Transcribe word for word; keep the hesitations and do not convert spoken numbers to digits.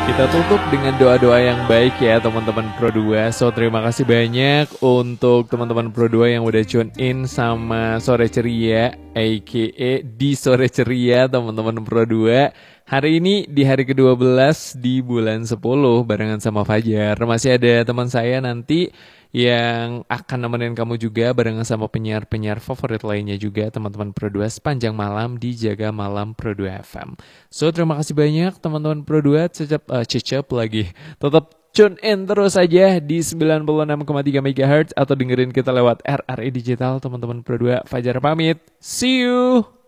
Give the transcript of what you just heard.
Kita tutup dengan doa-doa yang baik ya teman-teman Pro dua. So terima kasih banyak untuk teman-teman Pro dua yang udah tune in sama Sore Ceria, aka di Sore Ceria teman-teman Pro dua. Hari ini di hari kedua belas di bulan sepuluh barengan sama Fajar. Masih ada teman saya nanti yang akan nemenin kamu juga barengan sama penyiar-penyiar favorit lainnya juga teman-teman Pro dua sepanjang malam di Jaga Malam Pro dua F M. So terima kasih banyak teman-teman Pro dua, cecep, uh, cecep lagi. Tetap tune in terus aja di sembilan puluh enam koma tiga megahertz atau dengerin kita lewat R R I Digital teman-teman Pro dua. Fajar pamit. See you.